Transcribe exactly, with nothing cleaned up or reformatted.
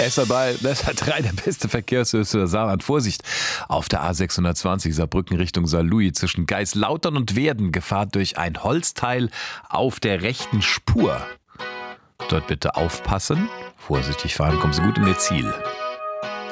Messer bei, Messer drei, der beste Verkehrshöchste der Saarland. Vorsicht, auf der A sechshundertzwanzig Saarbrücken Richtung Saarlouis zwischen Geislautern und Werden Gefahr durch ein Holzteil auf der rechten Spur. Dort bitte aufpassen, vorsichtig fahren, kommen Sie gut in Ihr Ziel.